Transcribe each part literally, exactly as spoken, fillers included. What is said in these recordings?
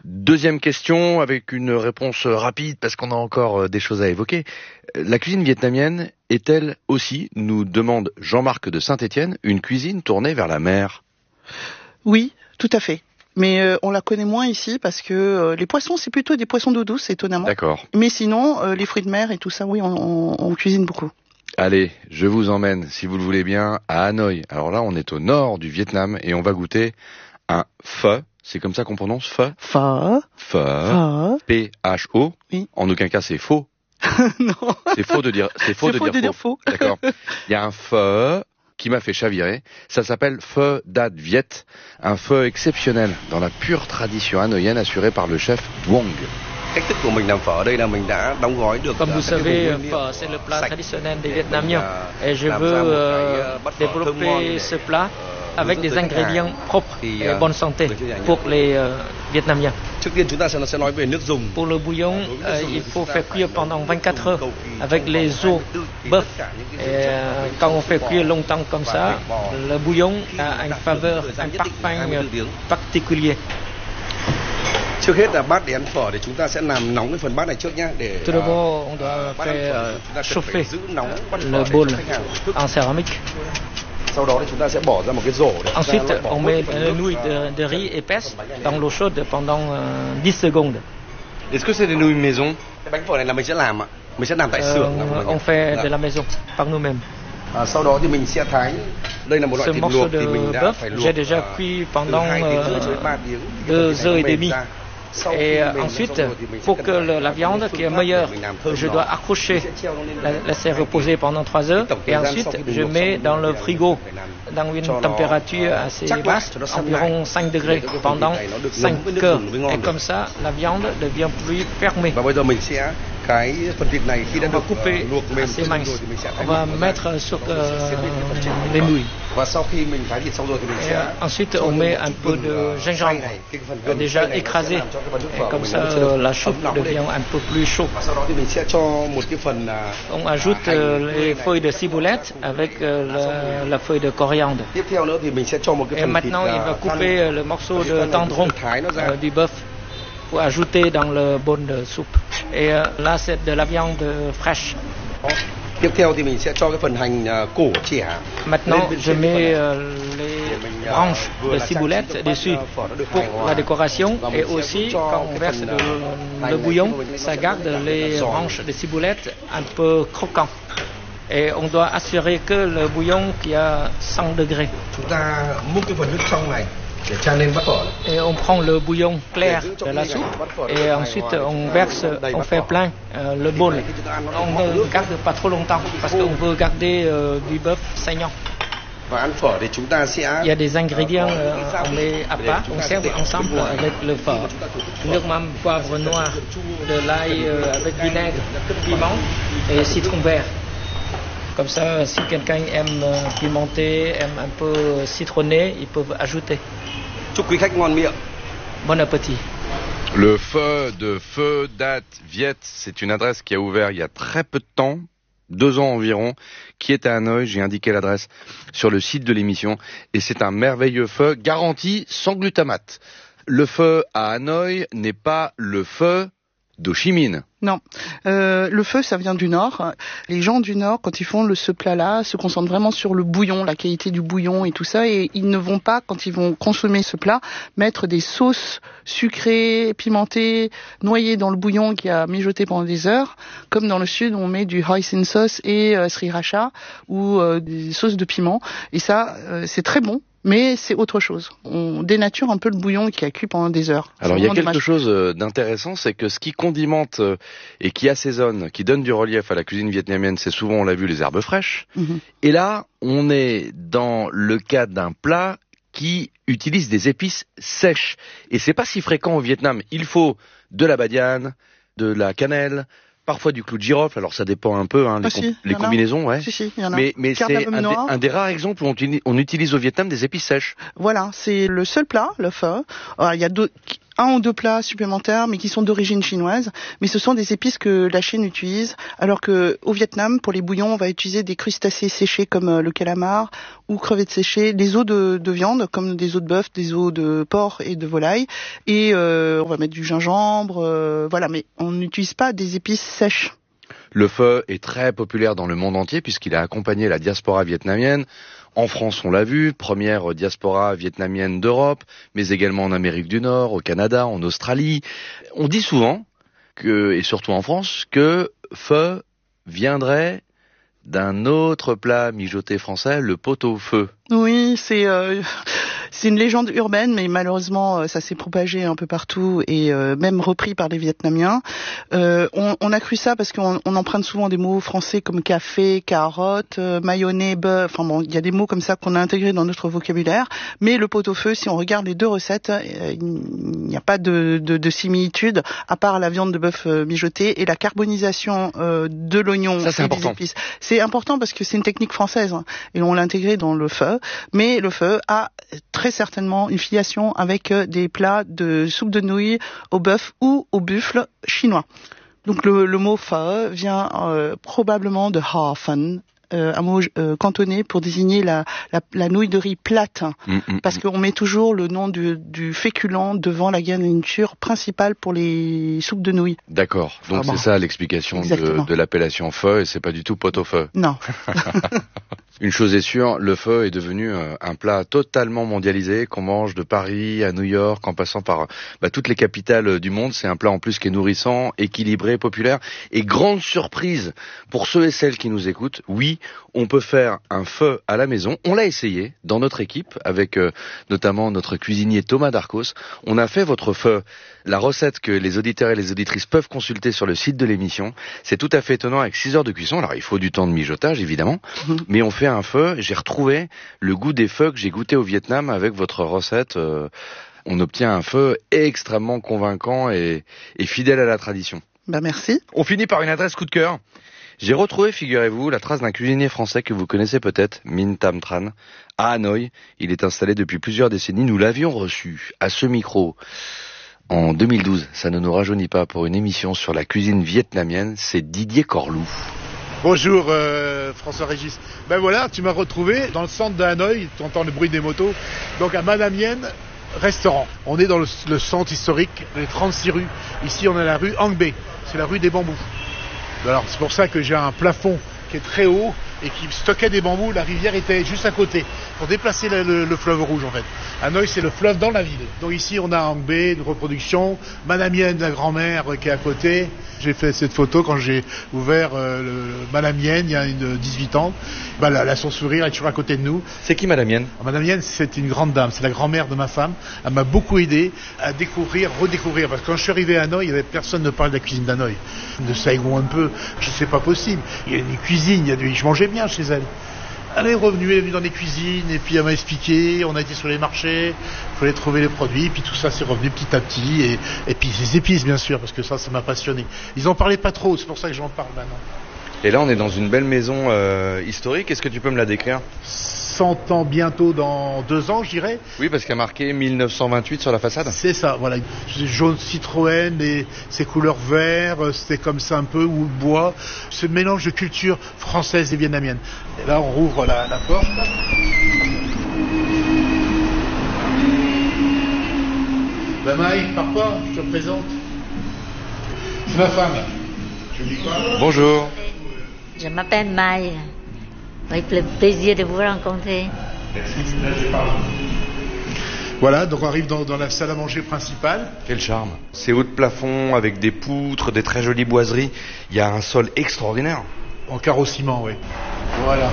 Deuxième question, avec une réponse rapide, parce qu'on a encore des choses à évoquer. La cuisine vietnamienne est-elle aussi, nous demande Jean-Marc de Saint-Étienne, une cuisine tournée vers la mer? Oui, tout à fait. Mais euh, on la connaît moins ici parce que euh, les poissons, c'est plutôt des poissons d'eau douce, étonnamment. D'accord. Mais sinon, euh, les fruits de mer et tout ça, oui, on, on, on cuisine beaucoup. Allez, je vous emmène, si vous le voulez bien, à Hanoï. Alors là, on est au nord du Vietnam et on va goûter un pho. C'est comme ça qu'on prononce pho? Pho. Pho. P H O. Oui. En aucun cas, c'est faux. Non. C'est faux de dire, c'est faux, c'est de, faux dire de dire faux. faux. D'accord. Il y a un pho qui m'a fait chavirer. Ça s'appelle Pho Dat Viet, un pho exceptionnel dans la pure tradition hanoïenne assurée par le chef Duong. Comme vous savez, pho, c'est le plat traditionnel des Vietnamiens. Et je veux euh, développer ce plat avec des ingrédients propres et bonne santé pour les euh, Vietnamiens. Pour le bouillon, euh, il faut faire cuire pendant vingt-quatre heures avec les os bœuf. Et euh, quand on fait cuire longtemps comme ça, le bouillon a une faveur, un parfum particulier. Trước hết là bát để ăn phở thì chúng ta sẽ làm nóng cái phần bát này trước nhá để Tout d'abord, on doit faire chauffer le bol en céramique. Sau đó thì chúng ta sẽ bỏ ra một cái rổ để Ensuite, on met les nouilles de, de riz épaisses dans l'eau chaude pendant euh, dix secondes. Est-ce que c'est des nouilles maison? Cái bánh phở này là mình sẽ làm ạ. Mình sẽ làm tại xưởng. Euh, on fait de la maison par nous-mêmes. À, sau đó thì mình sẽ thái. Đây là một loại Ce thịt morceau luộc de thì mình đã bœuf, phải luộc j'ai déjà cuit pendant deux heures et demie. Et euh, ensuite, pour que le, la viande qui est meilleure, je dois accrocher, la laisser reposer pendant trois heures. Et ensuite, je mets dans le frigo, dans une température assez basse, environ cinq degrés, pendant cinq heures. Et comme ça, la viande devient plus fermée. On va couper assez mince. On va mettre sur euh, les nouilles. Et ensuite, on met un peu de gingembre déjà écrasé. Et comme ça, la soupe devient un peu plus chaude. On ajoute euh, les feuilles de ciboulette avec euh, la, la feuille de coriandre. Et maintenant, il va couper euh, le morceau de tendron euh, du bœuf pour ajouter dans le bol de soupe. Et euh, là, c'est de la viande fraîche. Maintenant, je mets euh, les branches de ciboulette dessus pour la décoration. Et aussi, quand on verse le, le bouillon, ça garde les branches de ciboulette un peu croquant. Et on doit assurer que le bouillon qui a cent degrés. Et on prend le bouillon clair de la soupe et ensuite on verse, on fait plein euh, le bol. On ne garde pas trop longtemps parce qu'on veut garder euh, du bœuf saignant. Il y a des ingrédients, euh, on met à part, on sert ensemble avec le pho. Nước mắm, poivre noir, de l'ail euh, avec vinaigre, piment et citron vert. Comme ça, si quelqu'un aime pimenter, aime un peu citronné, ils peuvent ajouter. Bon appétit. Le pho de Pho Dat Viet, c'est une adresse qui a ouvert il y a très peu de temps, deux ans environ, qui est à Hanoï. J'ai indiqué l'adresse sur le site de l'émission. Et c'est un merveilleux pho garanti sans glutamate. Le pho à Hanoï n'est pas le pho d'Ho Chi Minh. Non, euh, le pho, ça vient du Nord. Les gens du Nord, quand ils font le, ce plat-là, se concentrent vraiment sur le bouillon, la qualité du bouillon et tout ça, et ils ne vont pas, quand ils vont consommer ce plat, mettre des sauces sucrées, pimentées, noyées dans le bouillon qui a mijoté pendant des heures, comme dans le Sud, on met du hoisin sauce et euh, sriracha ou euh, des sauces de piment, et ça, euh, c'est très bon. Mais c'est autre chose. On dénature un peu le bouillon qui a cuit pendant des heures. Alors il y a quelque dommage. chose d'intéressant, c'est que ce qui condimente et qui assaisonne, qui donne du relief à la cuisine vietnamienne, c'est souvent, on l'a vu, les herbes fraîches. Mm-hmm. Et là, on est dans le cas d'un plat qui utilise des épices sèches. Et c'est pas si fréquent au Vietnam. Il faut de la badiane, de la cannelle, parfois du clou de girofle, alors ça dépend un peu, hein, les, ah, si, com- les combinaisons, ouais. Si, si, y en a. Mais, mais c'est un, des- un des rares exemples où on, utilise, on utilise au Vietnam des épices sèches. Voilà, c'est le seul plat, le pho. Alors, il y a d'autres, un ou deux plats supplémentaires, mais qui sont d'origine chinoise. Mais ce sont des épices que la Chine utilise, alors que au Vietnam, pour les bouillons, on va utiliser des crustacés séchés comme le calamar ou crevettes séchées, des os de, de viande comme des os de bœuf, des os de porc et de volaille, et euh, on va mettre du gingembre, euh, voilà. Mais on n'utilise pas des épices sèches. Le pho est très populaire dans le monde entier puisqu'il a accompagné la diaspora vietnamienne. En France, on l'a vu, première diaspora vietnamienne d'Europe, mais également en Amérique du Nord, au Canada, en Australie. On dit souvent, que, et surtout en France, que pho viendrait d'un autre plat mijoté français, le pot-au-feu. Oui, c'est euh, c'est une légende urbaine, mais malheureusement, ça s'est propagé un peu partout et euh, même repris par les Vietnamiens. Euh, on, on a cru ça parce qu'on on emprunte souvent des mots français comme café, carotte, euh, mayonnaise, beurre. Enfin bon, il y a des mots comme ça qu'on a intégrés dans notre vocabulaire. Mais le pot-au-feu, si on regarde les deux recettes, euh, il n'y a pas de, de, de similitude, à part la viande de bœuf euh, mijotée et la carbonisation euh, de l'oignon ça, c'est et important. des épices. C'est important parce que c'est une technique française hein, et on l'a intégré dans le pho. Mais le pho a très certainement une filiation avec des plats de soupe de nouilles au bœuf ou au buffle chinois. Donc le, le mot pho vient euh, probablement de hafen, euh, un mot euh, cantonné pour désigner la, la, la nouille de riz plate, mmh, mmh, parce qu'on met toujours le nom du, du féculent devant la garniture principale pour les soupes de nouilles. D'accord, donc ah bon. C'est ça l'explication de, de l'appellation pho et c'est pas du tout pot-au-feu. Non. Une chose est sûre, le pho est devenu un plat totalement mondialisé qu'on mange de Paris à New York en passant par bah, toutes les capitales du monde. C'est un plat en plus qui est nourrissant, équilibré, populaire et grande surprise pour ceux et celles qui nous écoutent. Oui, on peut faire un pho à la maison. On l'a essayé dans notre équipe avec euh, notamment notre cuisinier Thomas Darcos. On a fait votre pho. La recette que les auditeurs et les auditrices peuvent consulter sur le site de l'émission. C'est tout à fait étonnant avec six heures de cuisson. Alors il faut du temps de mijotage évidemment, mmh. mais on fait un pho. J'ai retrouvé le goût des pho que j'ai goûté au Vietnam avec votre recette. Euh, on obtient un pho extrêmement convaincant et, et fidèle à la tradition. Bah merci. On finit par une adresse coup de cœur. J'ai retrouvé, figurez-vous, la trace d'un cuisinier français que vous connaissez peut-être, Minh Tam Tran, à Hanoï. Il est installé depuis plusieurs décennies. Nous l'avions reçu à ce micro en deux mille douze. Ça ne nous rajeunit pas pour une émission sur la cuisine vietnamienne. C'est Didier Corlou. Bonjour euh, François-Régis. Ben voilà, tu m'as retrouvé dans le centre de Hanoï, tu entends le bruit des motos, donc à Madame Yen, restaurant. On est dans le, le centre historique, les trente-six rues. Ici on est à la rue Hang Be, c'est la rue des bambous. Alors c'est pour ça que j'ai un plafond qui est très haut et qui stockait des bambous. La rivière était juste à côté pour déplacer le, le, le fleuve rouge en fait. Hanoï c'est le fleuve dans la ville. Donc ici on a Hang Be, une reproduction, Madame Yen, la grand-mère qui est à côté. J'ai fait cette photo quand j'ai ouvert euh, le, Madame Yen il y a une, dix-huit ans. Bah, elle a son sourire, elle est toujours à côté de nous. C'est qui Madame Yen? Madame Yen, c'est une grande dame, c'est la grand-mère de ma femme. Elle m'a beaucoup aidé à découvrir, redécouvrir. Parce que quand je suis arrivé à Hanoï, il y avait personne ne parlait de la cuisine d'Hanoï. De Saigon un peu, je sais pas possible. Il y a une cuisine, il y a du... je mangeais bien chez elle. Elle est revenue, elle est venue dans les cuisines, et puis elle m'a expliqué, on a été sur les marchés, il fallait trouver les produits, puis tout ça c'est revenu petit à petit, et, et puis les épices bien sûr, parce que ça, ça m'a passionné. Ils en parlaient pas trop, c'est pour ça que j'en parle maintenant. Et là on est dans une belle maison euh, historique, est-ce que tu peux me la décrire? cent ans bientôt, dans deux ans je dirais. Oui, parce qu'il y a marqué mille neuf cent vingt-huit sur la façade. C'est ça, voilà. Jaune Citroën, et ces couleurs vert, c'était comme ça un peu, ou bois. Ce mélange de culture française et vietnamienne. Et là on rouvre la, la porte. Ben Maï, pars pas, je te présente. C'est ma femme. Je dis quoi? Bonjour. Je m'appelle Maï. Avec le plaisir de vous rencontrer. Merci. Voilà, donc on arrive dans, dans la salle à manger principale. Quel charme. C'est haut de plafond, avec des poutres, des très jolies boiseries. Il y a un sol extraordinaire. En carreau-ciment, oui. Voilà.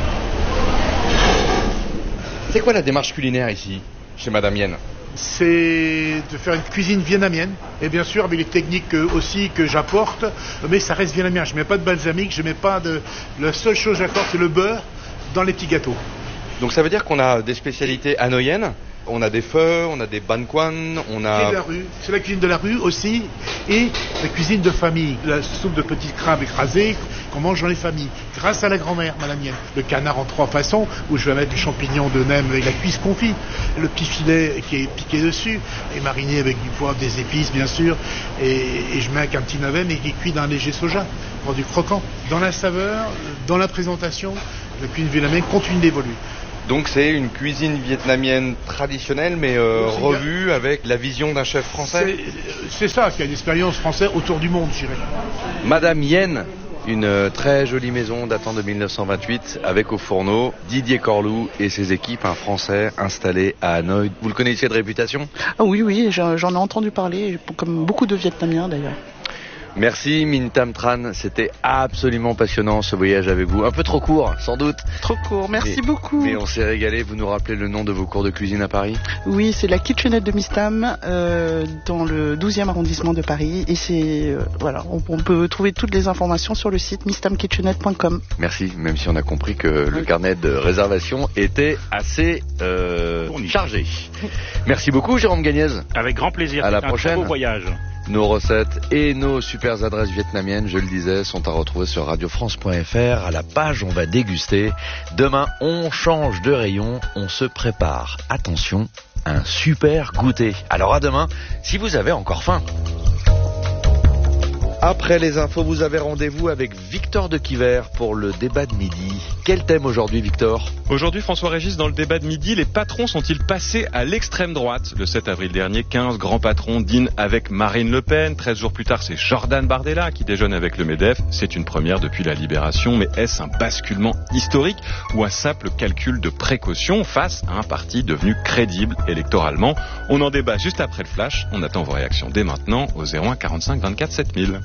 C'est quoi la démarche culinaire ici, chez Madame Yen? C'est de faire une cuisine vietnamienne, et bien sûr avec les techniques aussi que j'apporte, mais ça reste vietnamien. Je mets pas de balsamique, je mets pas de... La seule chose que j'apporte, c'est le beurre dans les petits gâteaux. Donc ça veut dire qu'on a des spécialités hanoïennes, on a des pho, on a des ban quan, on a... C'est de la rue, c'est la cuisine de la rue aussi, Et la cuisine de famille, la soupe de petits crabes écrasés qu'on mange dans les familles, grâce à la grand-mère, madame Yen. Le canard en trois façons, où je vais mettre du champignon de nem avec la cuisse confit, le petit filet qui est piqué dessus, et mariné avec du poivre, des épices bien sûr, et, et je mets avec un petit navet mais qui est cuit dans un léger soja, pour du croquant. Dans la saveur, dans la présentation, la cuisine vietnamienne continue d'évoluer. Donc c'est une cuisine vietnamienne traditionnelle mais euh, revue avec la vision d'un chef français. C'est, c'est ça, qui a une expérience française autour du monde, je dirais. Madame Yen, une très jolie maison datant de mille neuf cent vingt-huit avec au fourneau Didier Corlou et ses équipes, un Français installé à Hanoï. Vous le connaissiez de réputation ? Ah oui, oui, j'en, j'en ai entendu parler, comme beaucoup de Vietnamiens d'ailleurs. Merci Minh Tam Tran, c'était absolument passionnant ce voyage avec vous. Un peu trop court, sans doute. Trop court, merci mais, beaucoup. Mais on s'est régalé, vous nous rappelez le nom de vos cours de cuisine à Paris ? Oui, c'est la kitchenette de Miss Tam, euh, dans le douzième arrondissement de Paris. Et c'est, euh, voilà, on, on peut trouver toutes les informations sur le site miss tam kitchenette point com. Merci, même si on a compris que le oui. carnet de réservation était assez euh, chargé. Merci beaucoup Jérôme Gagnez. Avec grand plaisir, à la c'est prochaine. Un beau voyage. Nos recettes et nos super adresses vietnamiennes, je le disais, sont à retrouver sur radio france point f r. À la page, on va déguster. Demain, on change de rayon, on se prépare. Attention, un super goûter. Alors à demain, si vous avez encore faim. Après les infos, vous avez rendez-vous avec Victor de Quiver pour le débat de midi. Quel thème aujourd'hui, Victor ? Aujourd'hui, François-Régis, dans le débat de midi, les patrons sont-ils passés à l'extrême droite ? Le sept avril dernier, quinze grands patrons dînent avec Marine Le Pen. treize jours plus tard, c'est Jordan Bardella qui déjeune avec le MEDEF. C'est une première depuis la Libération, mais est-ce un basculement historique ou un simple calcul de précaution face à un parti devenu crédible électoralement ? On en débat juste après le flash. On attend vos réactions dès maintenant au zéro un quarante-cinq vingt-quatre sept mille.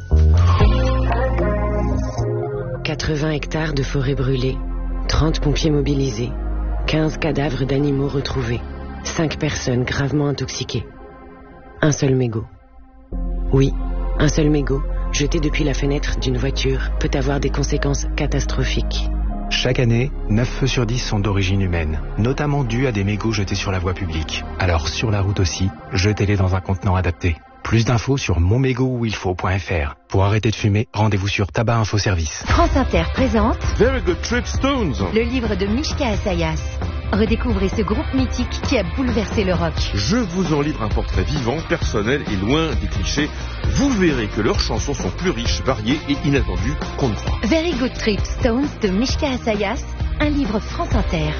quatre-vingts hectares de forêt brûlée, trente pompiers mobilisés, quinze cadavres d'animaux retrouvés, cinq personnes gravement intoxiquées. Un seul mégot. Oui, un seul mégot, jeté depuis la fenêtre d'une voiture, peut avoir des conséquences catastrophiques. Chaque année, neuf feux sur dix sont d'origine humaine, notamment dus à des mégots jetés sur la voie publique. Alors sur la route aussi, jetez-les dans un contenant adapté. Plus d'infos sur mon mégot où il faut point f r. Pour arrêter de fumer, rendez-vous sur Tabac Info Service. France Inter présente Very Good Trip Stones, le livre de Mishka Assayas. Redécouvrez ce groupe mythique qui a bouleversé le rock. Je vous en livre un portrait vivant, personnel et loin des clichés. Vous verrez que leurs chansons sont plus riches, variées et inattendues qu'on ne croit. Very Good Trip Stones de Mishka Assayas, un livre France Inter.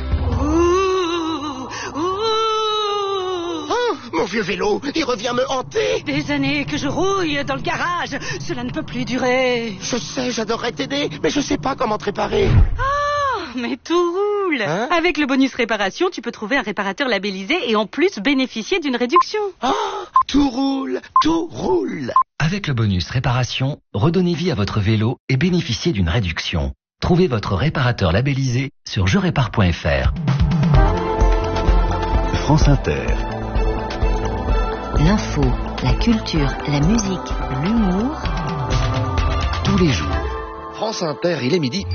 Mon vieux vélo, il revient me hanter. Des années que je rouille dans le garage. Cela ne peut plus durer. Je sais, j'adorerais t'aider, mais je sais pas comment te réparer. Ah, mais tout roule. Hein? Avec le bonus réparation, tu peux trouver un réparateur labellisé et en plus bénéficier d'une réduction. Ah, tout roule, tout roule. Avec le bonus réparation, redonnez vie à votre vélo et bénéficiez d'une réduction. Trouvez votre réparateur labellisé sur je répare point f r. France Inter. L'info, la culture, la musique, l'humour. Tous les jours. France Inter, il est midi.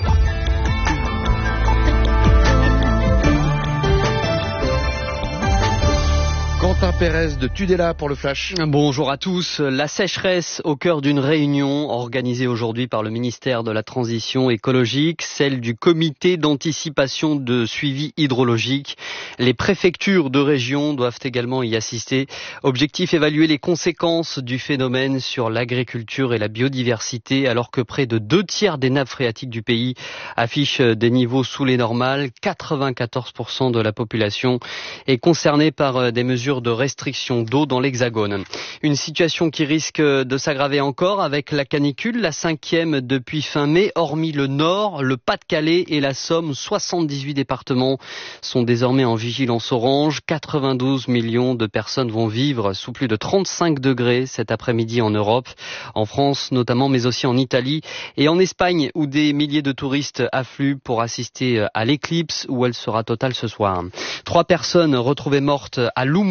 Quentin Pérez de Tudela pour le Flash. Bonjour à tous. La sécheresse au cœur d'une réunion organisée aujourd'hui par le ministère de la Transition écologique, celle du comité d'anticipation de suivi hydrologique. Les préfectures de région doivent également y assister. Objectif, évaluer les conséquences du phénomène sur l'agriculture et la biodiversité, alors que près de deux tiers des nappes phréatiques du pays affichent des niveaux sous les normales. quatre-vingt-quatorze pour cent de la population est concernée par des mesures de restriction d'eau dans l'Hexagone. Une situation qui risque de s'aggraver encore avec la canicule, la cinquième depuis fin mai, hormis le Nord, le Pas-de-Calais et la Somme. soixante-dix-huit départements sont désormais en vigilance orange. quatre-vingt-douze millions de personnes vont vivre sous plus de trente-cinq degrés cet après-midi en Europe, en France notamment, mais aussi en Italie et en Espagne, où des milliers de touristes affluent pour assister à l'éclipse, où elle sera totale ce soir. Trois personnes retrouvées mortes à Loumois,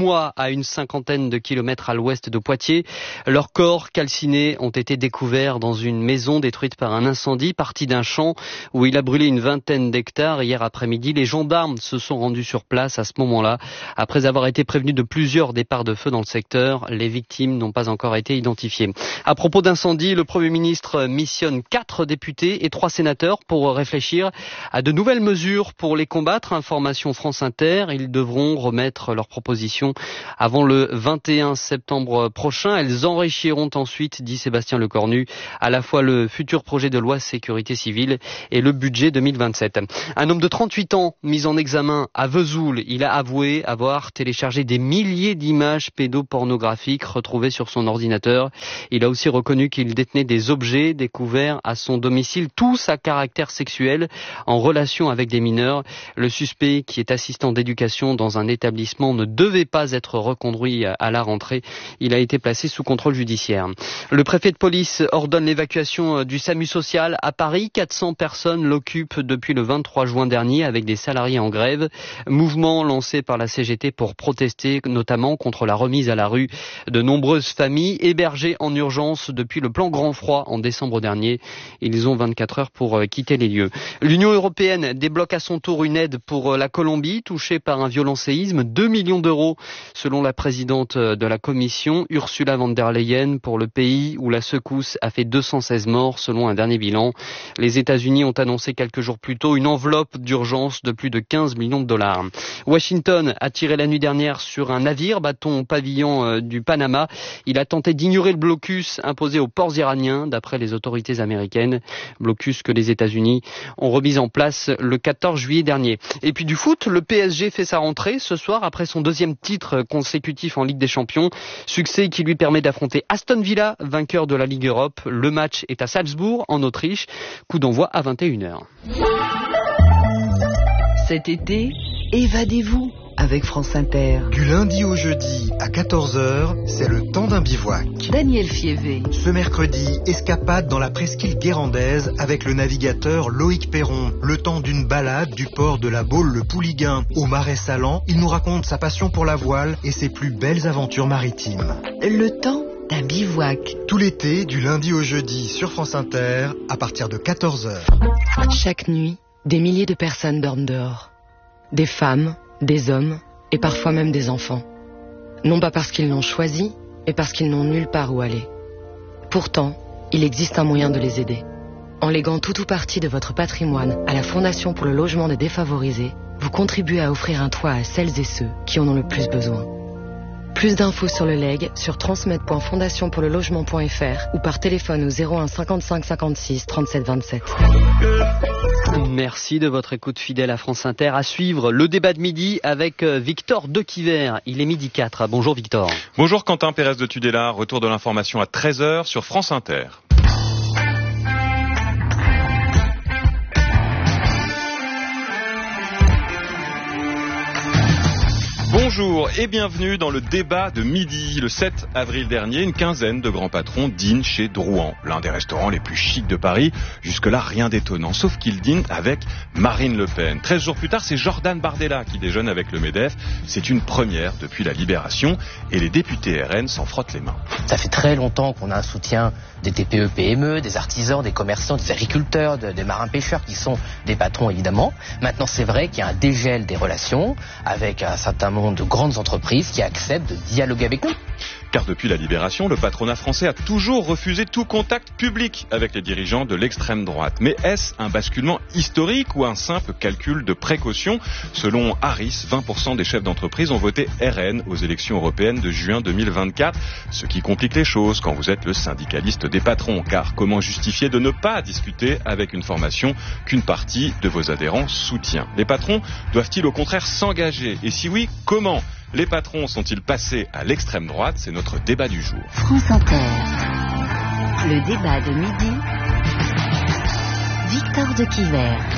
à une cinquantaine de kilomètres à l'ouest de Poitiers. Leurs corps calcinés ont été découverts dans une maison détruite par un incendie parti d'un champ où il a brûlé une vingtaine d'hectares hier après-midi. Les gendarmes se sont rendus sur place à ce moment-là. Après avoir été prévenus de plusieurs départs de feu dans le secteur, les victimes n'ont pas encore été identifiées. À propos d'incendie, le Premier ministre missionne quatre députés et trois sénateurs pour réfléchir à de nouvelles mesures pour les combattre. Information France Inter, ils devront remettre leurs propositions avant le vingt et un septembre prochain. Elles enrichiront ensuite, dit Sébastien Lecornu, à la fois le futur projet de loi sécurité civile et le budget deux mille vingt-sept. Un homme de trente-huit ans mis en examen à Vesoul, il a avoué avoir téléchargé des milliers d'images pédopornographiques retrouvées sur son ordinateur. Il a aussi reconnu qu'il détenait des objets découverts à son domicile, tous à caractère sexuel, en relation avec des mineurs. Le suspect, qui est assistant d'éducation dans un établissement, ne devait pas être reconduit à la rentrée. Il a été placé sous contrôle judiciaire. Le préfet de police ordonne l'évacuation du SAMU social à Paris. quatre cents personnes l'occupent depuis le vingt-trois juin dernier avec des salariés en grève. Mouvement lancé par la C G T pour protester notamment contre la remise à la rue de nombreuses familles hébergées en urgence depuis le plan Grand Froid en décembre dernier. Ils ont vingt-quatre heures pour quitter les lieux. L'Union européenne débloque à son tour une aide pour la Colombie, touchée par un violent séisme, deux millions d'euros selon la présidente de la Commission, Ursula von der Leyen, pour le pays où la secousse a fait deux cent seize morts selon un dernier bilan. Les États-Unis ont annoncé quelques jours plus tôt une enveloppe d'urgence de plus de quinze millions de dollars. Washington a tiré la nuit dernière sur un navire battant pavillon du Panama. Il a tenté d'ignorer le blocus imposé aux ports iraniens, d'après les autorités américaines. Blocus que les États-Unis ont remis en place le quatorze juillet dernier. Et puis du foot, le P S G fait sa rentrée ce soir après son deuxième titre consécutif en Ligue des Champions. Succès qui lui permet d'affronter Aston Villa, vainqueur de la Ligue Europe. Le match est à Salzbourg, en Autriche. Coup d'envoi à vingt et une heures. Cet été, évadez-vous avec France Inter. Du lundi au jeudi à quatorze heures, c'est le temps d'un bivouac. Daniel Fievé. Ce mercredi, escapade dans la presqu'île guérandaise avec le navigateur Loïc Perron. Le temps d'une balade du port de la Baule-le-Pouliguen au Marais Salan, il nous raconte sa passion pour la voile et ses plus belles aventures maritimes. Le temps d'un bivouac. Tout l'été, du lundi au jeudi sur France Inter, à partir de quatorze heures. Chaque nuit, des milliers de personnes dorment dehors. Des femmes, des hommes et parfois même des enfants. Non pas parce qu'ils l'ont choisi, mais parce qu'ils n'ont nulle part où aller. Pourtant, il existe un moyen de les aider. En léguant tout ou partie de votre patrimoine à la Fondation pour le logement des défavorisés, vous contribuez à offrir un toit à celles et ceux qui en ont le plus besoin. Plus d'infos sur le legs sur transmettre point fondation pour le logement point f r ou par téléphone au zéro un cinquante-cinq cinquante-six trente-sept vingt-sept. Merci de votre écoute fidèle à France Inter. À suivre le débat de midi avec Victor Dequiver. Il est midi quatre. Bonjour Victor. Bonjour Quentin Pérez de Tudela. Retour de l'information à treize heures sur France Inter. Bonjour et bienvenue dans le débat de midi. Le sept avril dernier, une quinzaine de grands patrons dînent chez Drouan, l'un des restaurants les plus chics de Paris. Jusque-là, rien d'étonnant, sauf qu'ils dînent avec Marine Le Pen. Treize jours plus tard, c'est Jordan Bardella qui déjeune avec le MEDEF. C'est une première depuis la Libération et les députés R N s'en frottent les mains. Ça fait très longtemps qu'on a un soutien des T P E P M E, des artisans, des commerçants, des agriculteurs, de, des marins-pêcheurs qui sont des patrons évidemment. Maintenant, c'est vrai qu'il y a un dégel des relations avec un certain nombre de grandes entreprises qui acceptent de dialoguer avec nous. Car depuis la Libération, le patronat français a toujours refusé tout contact public avec les dirigeants de l'extrême droite. Mais est-ce un basculement historique ou un simple calcul de précaution ? Selon Harris, vingt pour cent des chefs d'entreprise ont voté R N aux élections européennes de juin deux mille vingt-quatre, ce qui complique les choses quand vous êtes le syndicaliste des patrons. Car comment justifier de ne pas discuter avec une formation qu'une partie de vos adhérents soutient ? Les patrons doivent-ils au contraire s'engager ? Et si oui, comment ? Les patrons sont-ils passés à l'extrême droite ? C'est notre débat du jour. France Inter. Le débat de midi. Victor Dequiver.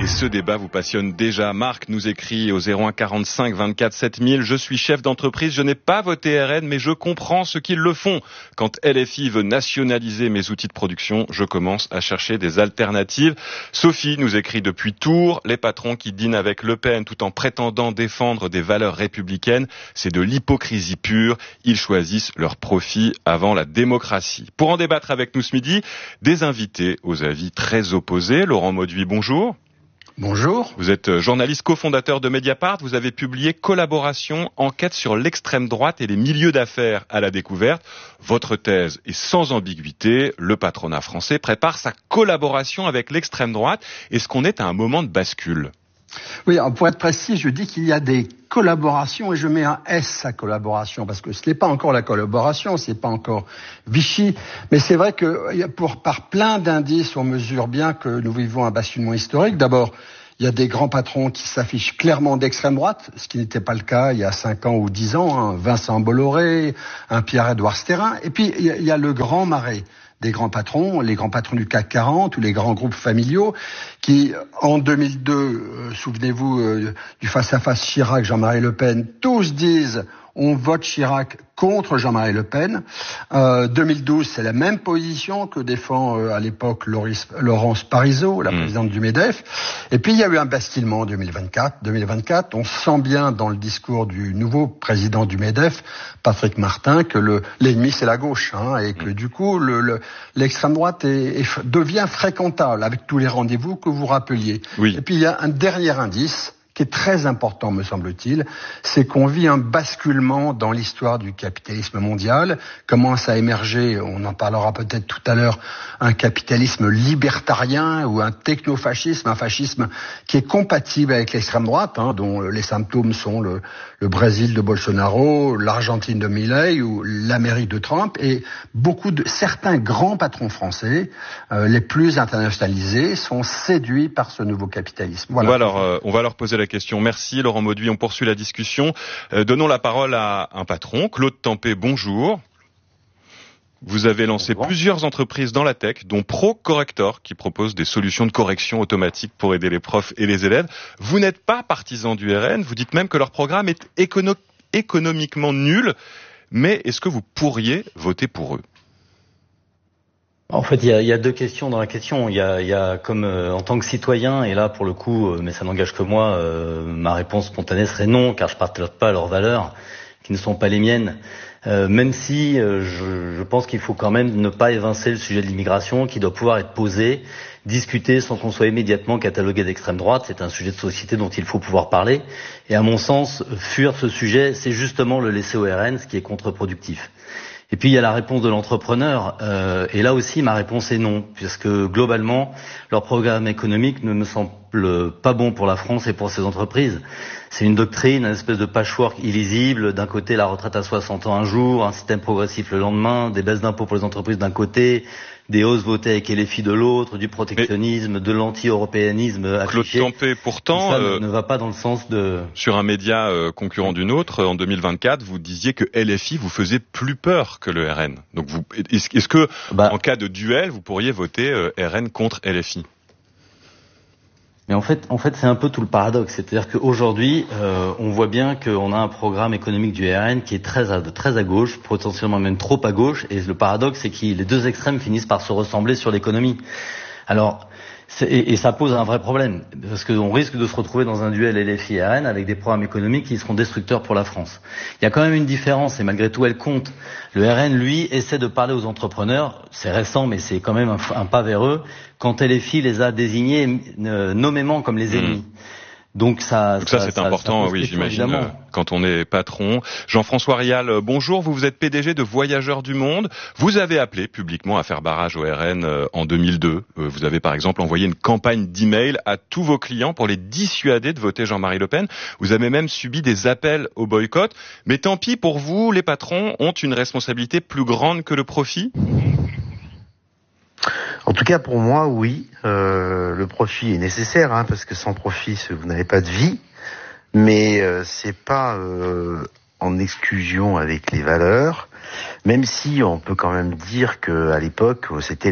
Et ce débat vous passionne déjà. Marc nous écrit au zéro un quarante-cinq vingt-quatre sept mille. Je suis chef d'entreprise, je n'ai pas voté R N, mais je comprends ceux qui le font. Quand L F I veut nationaliser mes outils de production, je commence à chercher des alternatives. Sophie nous écrit depuis Tours. Les patrons qui dînent avec Le Pen tout en prétendant défendre des valeurs républicaines, c'est de l'hypocrisie pure. Ils choisissent leur profit avant la démocratie. Pour en débattre avec nous ce midi, des invités aux avis très opposés. Laurent Mauduit, bonjour. Bonjour. Vous êtes journaliste cofondateur de Mediapart. Vous avez publié Collaboration, enquête sur l'extrême droite et les milieux d'affaires à la découverte. Votre thèse est sans ambiguïté. Le patronat français prépare sa collaboration avec l'extrême droite. Est-ce qu'on est à un moment de bascule ? Oui, pour être précis, je dis qu'il y a des collaborations et je mets un S à collaboration parce que ce n'est pas encore la collaboration, c'est pas encore Vichy, mais c'est vrai que pour, par plein d'indices, on mesure bien que nous vivons un basculement historique. D'abord, il y a des grands patrons qui s'affichent clairement d'extrême droite, ce qui n'était pas le cas il y a cinq ans ou dix ans, hein. Vincent Bolloré, un Pierre-Édouard Stérin, et puis il y a, il y a le grand marais des grands patrons, les grands patrons du C A C quarante ou les grands groupes familiaux qui, en deux mille deux, euh, souvenez-vous euh, du face-à-face Chirac-Jean-Marie Le Pen, tous disent on vote Chirac contre Jean-Marie Le Pen. Euh, deux mille douze, c'est la même position que défend euh, à l'époque Loris, Laurence Parisot, la mmh. présidente du MEDEF. Et puis il y a eu un basculement en deux mille vingt-quatre. deux mille vingt-quatre, on sent bien dans le discours du nouveau président du MEDEF, Patrick Martin, que le, l'ennemi c'est la gauche, hein, et que mmh. du coup le, le, l'extrême droite est, est, devient fréquentable avec tous les rendez-vous que vous rappeliez. Oui. Et puis il y a un dernier indice qui est très important, me semble-t-il, c'est qu'on vit un basculement dans l'histoire du capitalisme mondial. Commence à émerger, on en parlera peut-être tout à l'heure, un capitalisme libertarien ou un technofascisme, un fascisme qui est compatible avec l'extrême droite, hein, dont les symptômes sont le, le Brésil de Bolsonaro, l'Argentine de Milei ou l'Amérique de Trump. Et beaucoup de certains grands patrons français, euh, les plus internationalisés, sont séduits par ce nouveau capitalisme. Voilà. On va leur, euh, on va leur poser la question. Merci Laurent Mauduit, on poursuit la discussion. Euh, donnons la parole à un patron, Claude Tempé, bonjour. Vous avez lancé bonjour. plusieurs entreprises dans la tech, dont ProCorrector, qui propose des solutions de correction automatique pour aider les profs et les élèves. Vous n'êtes pas partisan du R N, vous dites même que leur programme est écono- économiquement nul, mais est-ce que vous pourriez voter pour eux ? En fait, il y a, il y a deux questions dans la question. Il y a, il y a comme euh, en tant que citoyen, et là pour le coup, euh, mais ça n'engage que moi, euh, ma réponse spontanée serait non, car je partage pas leurs valeurs, qui ne sont pas les miennes. Euh, même si euh, je, je pense qu'il faut quand même ne pas évincer le sujet de l'immigration, qui doit pouvoir être posé, discuté, sans qu'on soit immédiatement catalogué d'extrême droite. C'est un sujet de société dont il faut pouvoir parler. Et à mon sens, fuir ce sujet, c'est justement le laisser au R N, ce qui est contre-productif. Et puis il y a la réponse de l'entrepreneur, euh, et là aussi ma réponse est non, puisque globalement leur programme économique ne me semble pas bon pour la France et pour ses entreprises. C'est une doctrine, une espèce de patchwork illisible, d'un côté la retraite à soixante ans un jour, un système progressif le lendemain, des baisses d'impôts pour les entreprises d'un côté, des hausses votées avec L F I de l'autre, du protectionnisme, Mais de l'anti-européanisme affiché. Claude Tempé, pourtant, ça euh, ne va pas dans le sens de... Sur un média euh, concurrent du nôtre, en deux mille vingt-quatre, vous disiez que L F I vous faisait plus peur que le R N. Donc, vous, est-ce, est-ce que, bah, en cas de duel, vous pourriez voter euh, R N contre L F I ? Mais en fait, en fait, c'est un peu tout le paradoxe. C'est-à-dire qu'aujourd'hui, euh, on voit bien qu'on a un programme économique du R N qui est très à, très à gauche, potentiellement même trop à gauche. Et le paradoxe, c'est que les deux extrêmes finissent par se ressembler sur l'économie. Alors, c'est, et, et ça pose un vrai problème, parce qu'on risque de se retrouver dans un duel L F I R N avec des programmes économiques qui seront destructeurs pour la France. Il y a quand même une différence, et malgré tout, elle compte. Le R N, lui, essaie de parler aux entrepreneurs. C'est récent, mais c'est quand même un, un pas vers eux. Quand L F I les a désignés euh, nommément comme les ennemis. Mmh. Donc ça, Donc ça, ça c'est ça, important, ça oui, j'imagine, euh, quand on est patron. Jean-François Rial, bonjour, vous, vous êtes P D G de Voyageurs du Monde. Vous avez appelé publiquement à faire barrage au R N euh, en deux mille deux. Euh, vous avez par exemple envoyé une campagne d'email à tous vos clients pour les dissuader de voter Jean-Marie Le Pen. Vous avez même subi des appels au boycott. Mais tant pis pour vous, les patrons ont une responsabilité plus grande que le profit ? En tout cas, pour moi, oui. Euh, le profit est nécessaire, hein, parce que sans profit, vous n'avez pas de vie. Mais euh, c'est pas euh, en exclusion avec les valeurs. Même si on peut quand même dire que à l'époque, c'était le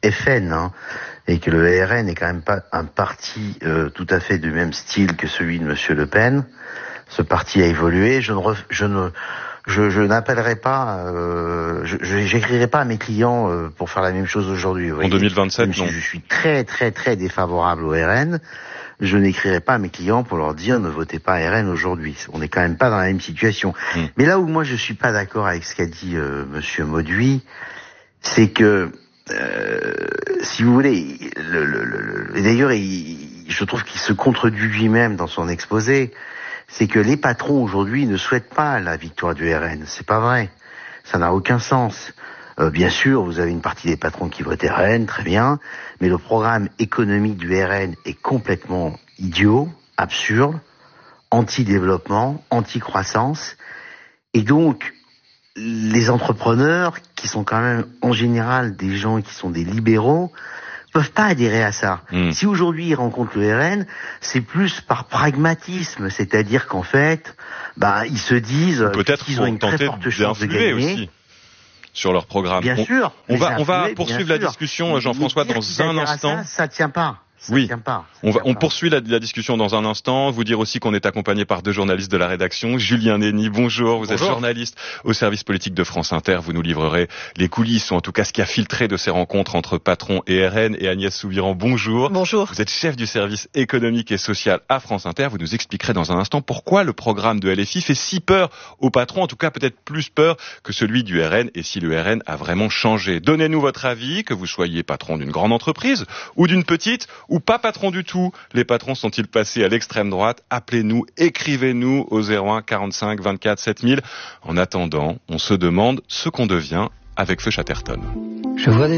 F N, hein, et que le R N n'est quand même pas un parti euh, tout à fait du même style que celui de Monsieur Le Pen. Ce parti a évolué. Je ne, ref, je ne, je, je n'appellerai pas, euh, je, j'écrirai pas à mes clients euh, pour faire la même chose aujourd'hui. En deux mille vingt-sept, je, non. Je suis très, très, très défavorable au R N. Je n'écrirai pas à mes clients pour leur dire ne votez pas R N aujourd'hui. On n'est quand même pas dans la même situation. Mmh. Mais là où moi je suis pas d'accord avec ce qu'a dit euh, Monsieur Mauduit, c'est que euh, si vous voulez, le, le, le, et d'ailleurs il, je trouve qu'il se contredit lui-même dans son exposé, c'est que les patrons aujourd'hui ne souhaitent pas la victoire du R N. C'est pas vrai. Ça n'a aucun sens. Euh, bien sûr, vous avez une partie des patrons qui votent R N, très bien, mais le programme économique du R N est complètement idiot, absurde, anti-développement, anti-croissance, et donc les entrepreneurs, qui sont quand même en général des gens qui sont des libéraux, peuvent pas adhérer à ça. Mmh. Si aujourd'hui ils rencontrent le R N, c'est plus par pragmatisme, c'est-à-dire qu'en fait, bah ils se disent peut-être qu'ils ont une très forte chance de gagner. Aussi. Sur leur programme. Bien on, sûr. On va, on va poursuivre la discussion, Jean-François, dans un instant. Ça, ça tient pas. Ça oui, tient pas, ça on, va, tient on pas. poursuit la, la discussion dans un instant. Vous dire aussi qu'on est accompagné par deux journalistes de la rédaction. Julien Nény, bonjour. Vous bonjour. êtes journaliste au service politique de France Inter. Vous nous livrerez les coulisses, ou en tout cas ce qui a filtré de ces rencontres entre patron et R N. Et Agnès Soubiran, bonjour. Bonjour. Vous êtes chef du service économique et social à France Inter. Vous nous expliquerez dans un instant pourquoi le programme de L F I fait si peur aux patrons, en tout cas peut-être plus peur que celui du R N, et si le R N a vraiment changé. Donnez-nous votre avis, que vous soyez patron d'une grande entreprise ou d'une petite, ou pas patron du tout. Les patrons sont-ils passés à l'extrême droite? Appelez-nous, écrivez-nous au zéro un quarante-cinq vingt-quatre sept mille. En attendant, on se demande ce qu'on devient avec Feu Chatterton. Je vois des